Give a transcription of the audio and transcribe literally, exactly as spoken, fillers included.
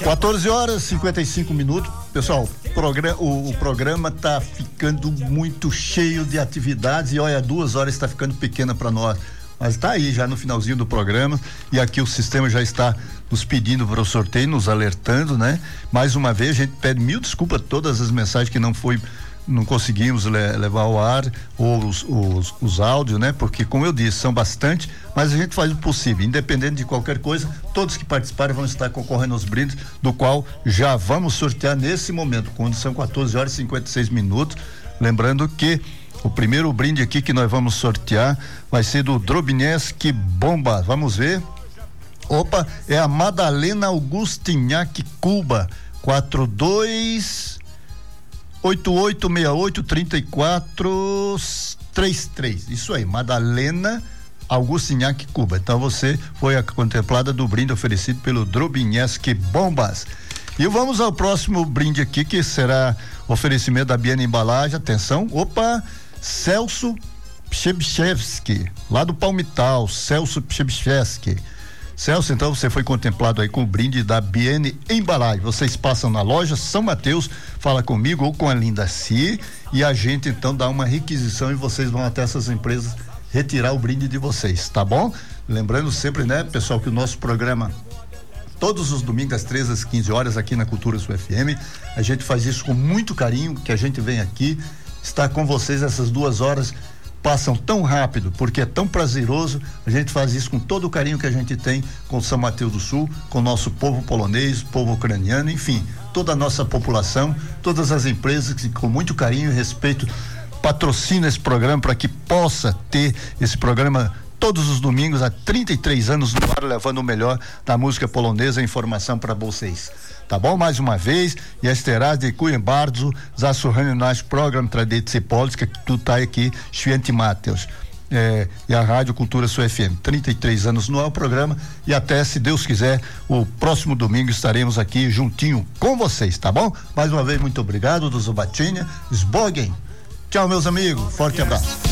quatorze horas e cinquenta e cinco minutos. Pessoal, programa, o, o programa tá ficando muito cheio de atividades e olha, duas horas está ficando pequena para nós. Mas tá aí já no finalzinho do programa e aqui o sistema já está nos pedindo para o sorteio, nos alertando, né? Mais uma vez a gente pede mil desculpas a todas as mensagens que não foi, não conseguimos le, levar ao ar ou os, os, os áudios, né? Porque como eu disse, são bastante, mas a gente faz o possível, independente de qualquer coisa, todos que participarem vão estar concorrendo aos brindes, do qual já vamos sortear nesse momento, quando são quatorze horas e cinquenta e seis minutos, lembrando que o primeiro brinde aqui que nós vamos sortear vai ser do Drobineski Bomba. Vamos ver. Opa, é a Madalena Augustinhac Cuba. quatro dois oito oito seis oito três quatro três três. Isso aí, Madalena Augustinhac Cuba. Então você foi a contemplada do brinde oferecido pelo Drobineski Bombas. E vamos ao próximo brinde aqui, que será oferecimento da Biene Embalagem. Atenção, opa, Celso Pchebichevski, lá do Palmital, Celso Pchebichevski. Celso, então você foi contemplado aí com o brinde da Biene Embalagem. Vocês passam na loja São Mateus, fala comigo ou com a Linda Si e a gente então dá uma requisição e vocês vão até essas empresas retirar o brinde de vocês, tá bom? Lembrando sempre, né, pessoal, que o nosso programa todos os domingos das treze às quinze horas aqui na Cultura Sul F M, a gente faz isso com muito carinho, que a gente vem aqui estar com vocês essas duas horas, passam tão rápido, porque é tão prazeroso, a gente faz isso com todo o carinho que a gente tem com São Mateus do Sul, com o nosso povo polonês, povo ucraniano, enfim, toda a nossa população, todas as empresas que com muito carinho e respeito patrocinam esse programa para que possa ter esse programa todos os domingos há trinta e três anos no ar, levando o melhor da música polonesa e informação para vocês. Tá bom? Mais uma vez, e esteraz de kujem bardzo za słuchanie nasz program Tradycji Polska, que tu tá aqui, Święty Mateus. É, e a Rádio Cultura Sul F M, trinta e três anos no ar o programa, e até, se Deus quiser, o próximo domingo estaremos aqui juntinho com vocês, tá bom? Mais uma vez, muito obrigado, do Zubatinha, Sbogen. Tchau, meus amigos, forte abraço.